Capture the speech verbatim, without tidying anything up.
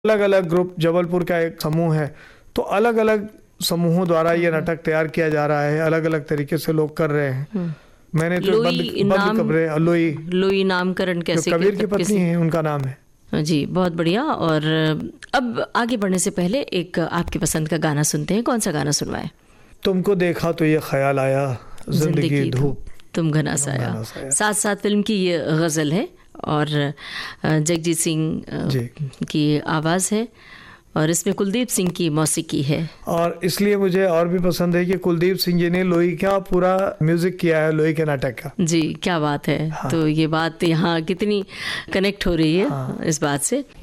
अलग अलग ग्रुप, जबलपुर का एक समूह है, तो अलग अलग समूहों द्वारा ये नाटक तैयार किया जा रहा है, अलग अलग तरीके से लोग कर रहे हैं। मैंने तो बंद बंद कब्रें, लोई लोई नामकरण कैसे, कबीर की पत्नी है, उनका नाम है जी। बहुत बढ़िया। और अब आगे बढ़ने से पहले एक आपकी पसंद का गाना सुनते हैं। कौन सा गाना सुनवाएं? तुमको देखा तो ये ख्याल आया, जिंदगी धूप तुम घना साया। साथ साथ फिल्म की ये गज़ल है और जगजीत सिंह की आवाज़ है और इसमें कुलदीप सिंह की मौसीकी है। और इसलिए मुझे और भी पसंद है कि कुलदीप सिंह जी ने लोई का पूरा म्यूजिक किया है, लोई के नाटक का। जी, क्या बात है। हाँ। तो ये बात यहाँ कितनी कनेक्ट हो रही है। हाँ। इस बात से